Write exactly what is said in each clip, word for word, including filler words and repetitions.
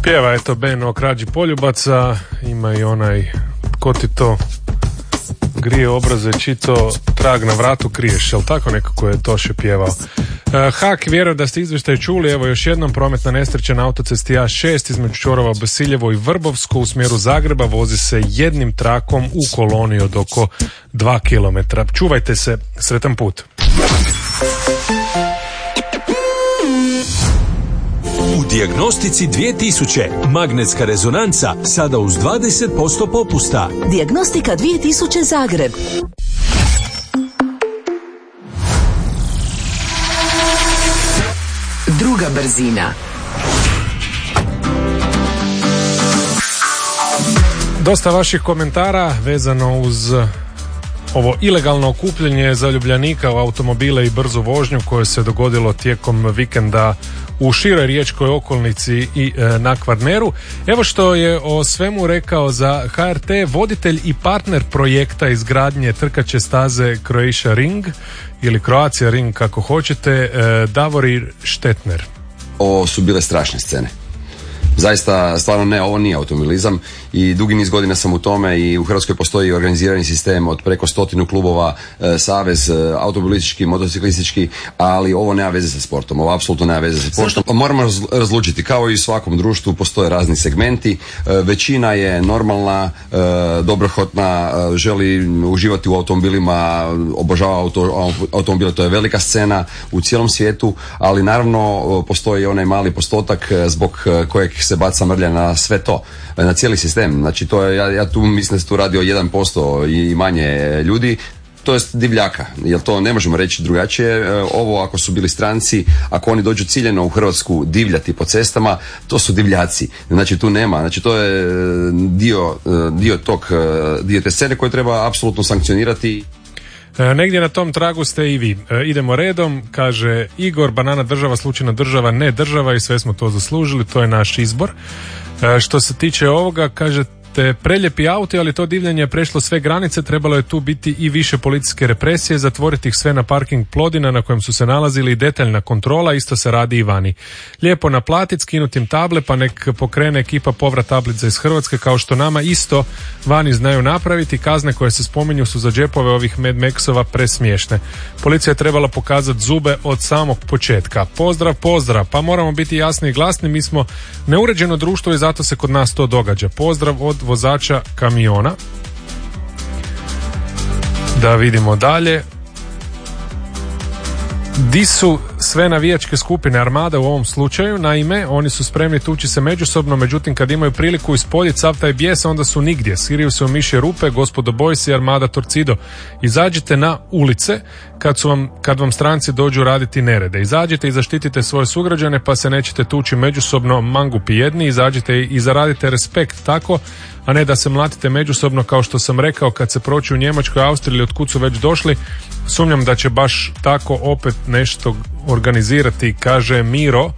Pjeva je to Ben o krađi poljubaca, ima i onaj ko ti to grije obraze, čito trag na vratu kriješ, jel tako nekako je Toše pjevao. Uh, Hak, vjerujem da ste izvještaj čuli, evo još jednom prometna nesreća na autocesti A šest između Čorova, Basiljevo i Vrbovsko u smjeru Zagreba, vozi se jednim trakom u koloni od oko dva kilometra. Čuvajte se, sretan put. U Dijagnostici dvije tisuće magnetska rezonanca sada uz dvadeset posto popusta. Dijagnostika dvije tisuće Zagreb. Druga brzina. Dosta vaših komentara vezano uz ovo ilegalno okupljanje zaljubljenika u automobile i brzu vožnju koje se dogodilo tijekom vikenda u široj riječkoj okolnici i e, na Kvarneru. Evo što je o svemu rekao za H R T voditelj i partner projekta izgradnje trkaće staze Croatia Ring ili Croatia Ring kako hoćete, e, Davorir Štetner. Ovo su bile strašne scene. Zaista, stvarno ne, ovo nije automobilizam i dugi niz godina sam u tome i u Hrvatskoj postoji organizirani sistem od preko stotinu klubova, e, savez, e, automobilistički, motociklistički, ali ovo nema veze sa sportom, ovo apsolutno nema veze sa sportom. Zašto? Moramo razlučiti, kao i u svakom društvu postoje razni segmenti, e, većina je normalna, e, dobrohotna, e, želi uživati u automobilima, obožava auto, automobile, to je velika scena u cijelom svijetu, ali naravno postoji onaj mali postotak zbog kojeg se baca mrlja na sve to, na cijeli sistem. Znači to je, ja, ja tu mislim da se tu radi o jedan posto i manje ljudi, to jest divljaka, jer to ne možemo reći drugačije. Ovo ako su bili stranci, ako oni dođu ciljeno u Hrvatsku divljati po cestama, to su divljaci. Znači tu nema, znači to je dio, dio tog, dio te scene koje treba apsolutno sankcionirati. E, negdje na tom tragu ste i vi. E, idemo redom, kaže Igor, banana država, slučajna država, ne država i sve smo to zaslužili, to je naš izbor. E, što se tiče ovoga, kaže te preljepi auti, ali to divljanje je prešlo sve granice, trebalo je tu biti i više policijske represije, zatvoriti ih sve na parking Plodina na kojem su se nalazili i detaljna kontrola, isto se radi i vani. Lijepo naplatit, skinutim table, pa nek pokrene ekipa povrat tablica iz Hrvatske, kao što nama isto vani znaju napraviti. Kazne koje se spominju su za džepove ovih Mad Maxova presmiješne. Policija je trebala pokazati zube od samog početka. Pozdrav, pozdrav, pa moramo biti jasni i glasni, mi smo neuređeno društvo i zato se kod nas to događa. Pozdrav od vozača kamiona. Da vidimo dalje. Di su sve navijačke skupine Armada u ovom slučaju? Naime, oni su spremni tući se međusobno, međutim kad imaju priliku ispoljiti sav taj bijes, onda su nigdje. Siriju se u mišje rupe, gospodo Boys i Armada Torcido. Izađite na ulice kad, su vam, kad vam stranci dođu raditi nerede. Izađite i zaštitite svoje sugrađane pa se nećete tući međusobno mangupi jedni. Izađite i zaradite respekt tako, a ne da se mlatite međusobno kao što sam rekao kad se proći u Njemačkoj, Austriji ili otkud su već došli. Sumnjam da će baš tako opet nešto organizirati, kaže Miro.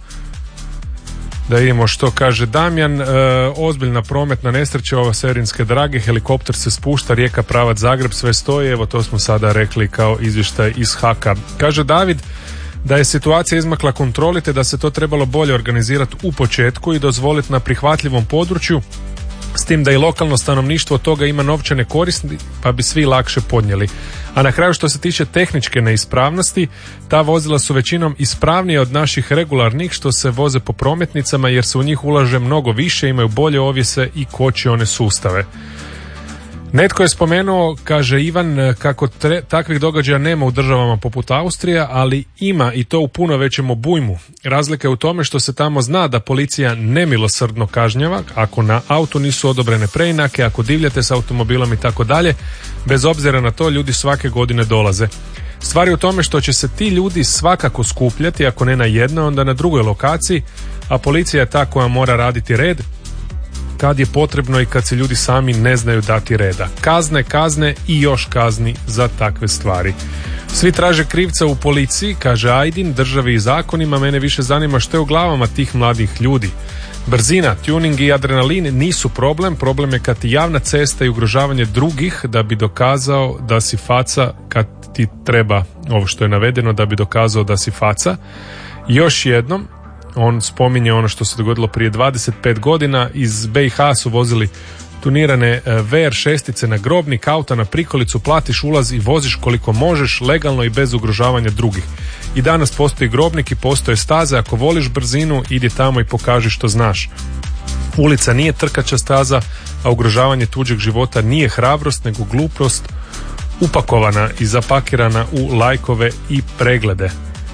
Da vidimo što kaže Damjan. E, ozbiljna prometna nesreća, ova serinske drage, helikopter se spušta, rijeka pravac Zagreb, sve stoji, evo to smo sada rekli kao izvještaj iz Haka. Kaže David da je situacija izmakla kontroli te da se to trebalo bolje organizirati u početku i dozvoliti na prihvatljivom području, s tim da i lokalno stanovništvo od toga ima novčane koristi pa bi svi lakše podnijeli. A na kraju što se tiče tehničke neispravnosti, ta vozila su većinom ispravnije od naših regularnih što se voze po prometnicama jer se u njih ulaže mnogo više, imaju bolje ovjese i kočione sustave. Netko je spomenuo, kaže Ivan, kako tre, takvih događaja nema u državama poput Austrija, ali ima i to u puno većem obujmu. Razlika je u tome što se tamo zna da policija nemilosrdno kažnjava ako na autu nisu odobrene preinake, ako divljate s automobilom i tako dalje. Bez obzira na to, ljudi svake godine dolaze. Stvar je u tome što će se ti ljudi svakako skupljati, ako ne na jednoj, onda na drugoj lokaciji, a policija je ta koja mora raditi red kad je potrebno i kad se ljudi sami ne znaju dati reda. Kazne, kazne i još kazni za takve stvari. Svi traže krivca u policiji, kaže Ajdin, državi i zakonima. Mene više zanima što je u glavama tih mladih ljudi. Brzina, tuning i adrenalin nisu problem. Problem je kad ti javna cesta i ugrožavanje drugih da bi dokazao da si faca, kad ti treba ovo što je navedeno da bi dokazao da si faca. Još jednom, On spominje ono što se dogodilo prije dvadeset pet godina. Iz B i H su vozili tunirane V R šestice na Grobnik, auta na prikolicu, platiš ulaz i voziš koliko možeš, legalno i bez ugrožavanja drugih. I danas postoji Grobnik i postoje staze. Ako voliš brzinu, idi tamo i pokaži što znaš. Ulica nije trkača staza, a ugrožavanje tuđeg života nije hrabrost, nego glupost upakovana i zapakirana u lajkove i preglede.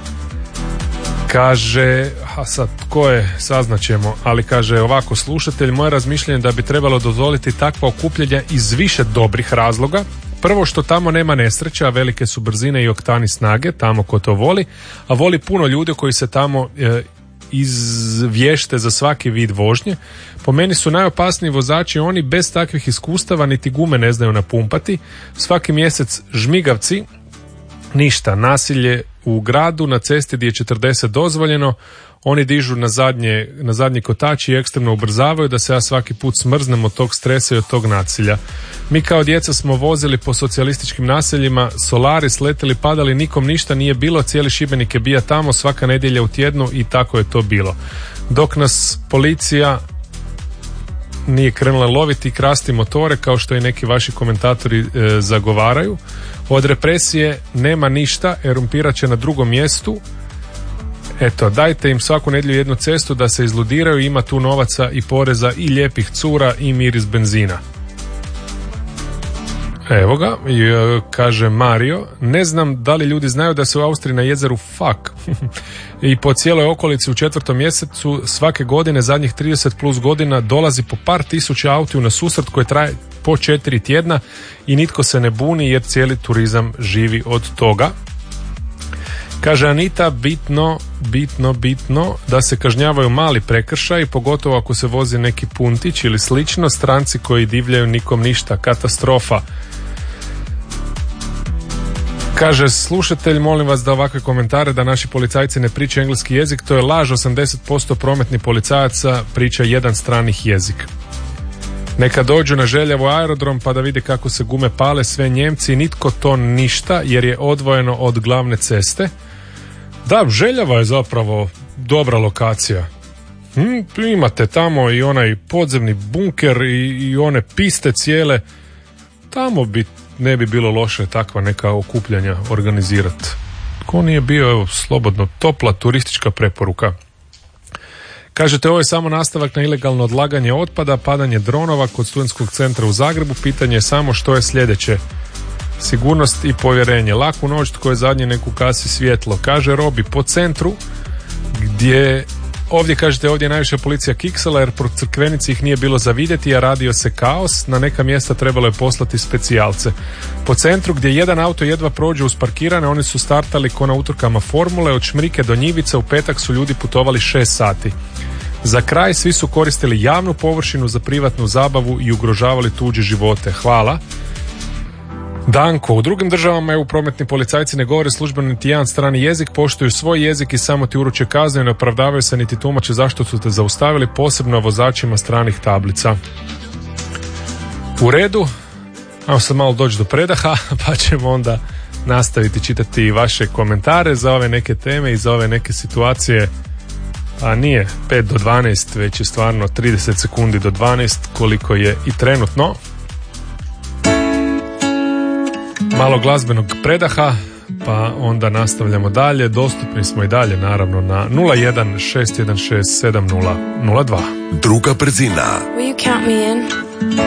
Kaže, a sad tko je, saznaćemo, ali kaže ovako slušatelj, moje razmišljanje da bi trebalo dozvoliti takva okupljanja iz više dobrih razloga. Prvo što tamo nema nesreća, a velike su brzine i oktani snage, tamo ko to voli, a voli puno ljudi koji se tamo e, izvješte za svaki vid vožnje. Po meni su najopasniji vozači oni bez takvih iskustava, niti gume ne znaju napumpati. Svaki mjesec žmigavci, ništa, nasilje u gradu, na cesti gdje je četrdeset dozvoljeno, oni dižu na, zadnje, na zadnji kotač i ekstremno ubrzavaju da se ja svaki put smrznem od tog stresa i od tog nasilja. Mi kao djeca smo vozili po socijalističkim naseljima, solari, sleteli, padali, nikom ništa nije bilo, cijeli Šibenik je bija tamo svaka nedjelja u tjednu i tako je to bilo. Dok nas policija nije krenula loviti i krasti motore kao što i neki vaši komentatori e, zagovaraju. Od represije nema ništa, erumpirat će na drugom mjestu. Eto, dajte im svaku nedjelju jednu cestu da se izludiraju, ima tu novaca i poreza i lijepih cura i miris benzina. Evo ga, i, kaže Mario, ne znam da li ljudi znaju da se u Austriji na jezeru Fak i po cijeloj okolici u četvrtom mjesecu svake godine zadnjih trideset plus godina dolazi po par tisuća autiju na susret koji traje po četiri tjedna i nitko se ne buni jer cijeli turizam živi od toga. Kaže Anita, bitno, bitno, bitno da se kažnjavaju mali prekršaji, pogotovo ako se vozi neki puntić ili slično, stranci koji divljaju nikom ništa, katastrofa. Kaže slušatelj, molim vas da ovakve komentare da naši policajci ne pričaju engleski jezik, to je laž, osamdeset posto prometnih policajaca priča jedan stranih jezik. Neka dođu na Željevo aerodrom pa da vide kako se gume pale, sve Njemci, nitko to ništa jer je odvojeno od glavne ceste. Da, Željeva je zapravo dobra lokacija. Hm, imate tamo i onaj podzemni bunker i, i one piste cijele. Tamo bi ne bi bilo loše takva neka okupljanja organizirati. Ko nije bio, evo, slobodno, topla turistička preporuka. Kažete, ovo je samo nastavak na ilegalno odlaganje otpada, padanje dronova kod studentskog centra u Zagrebu. Pitanje je samo što je sljedeće. Sigurnost i povjerenje. Laku noć, tko je zadnji neku kasi svjetlo. Kaže Robi, po centru gdje ovdje, kažete, ovdje je najviše policija kiksala jer po Crkvenici ih nije bilo za vidjeti, a radio se kaos. Na neka mjesta trebalo je poslati specijalce. Po centru gdje jedan auto jedva prođe uz parkirane, oni su startali ko na utrkama formule. Od Šmrike do Njivica u petak su ljudi putovali šest sati. Za kraj svi su koristili javnu površinu za privatnu zabavu i ugrožavali tuđe živote. Hvala. Danko, u drugim državama E U prometni policajci ne govore službeno niti jedan strani jezik, poštuju svoj jezik i samo ti uruče kaznu i ne opravdavaju se niti tumače zašto su te zaustavili, posebno vozačima stranih tablica. U redu, ajmo sad malo doći do predaha, pa ćemo onda nastaviti čitati vaše komentare za ove neke teme i za ove neke situacije. A nije pet do dvanaest, već je stvarno trideset sekundi do dvanaest, koliko je i trenutno. Malo glazbenog predaha, pa onda nastavljamo dalje. Dostupni smo i dalje, naravno, na nula jedan šest jedan šest sedam nula nula dva. Druga brzina. Will you count me in?